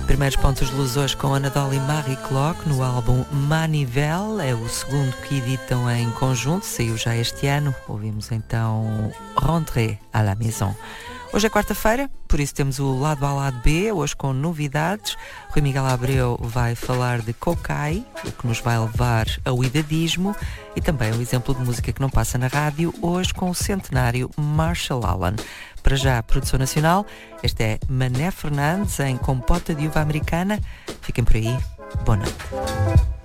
Primeiros pontos de luz hoje com Anadole e Marie Clock no álbum Manivelle, é o segundo que editam em conjunto, saiu já este ano. Ouvimos então Rentrée à la Maison. Hoje é quarta-feira, por isso temos o lado A, lado B, hoje com novidades. Rui Miguel Abreu vai falar de Kokai, o que nos vai levar ao idadismo, e também o exemplo de música que não passa na rádio, hoje com o centenário Marshall Allen. Para já, produção nacional, este é Mané Fernandes em Compota de Uva Americana. Fiquem por aí, boa noite.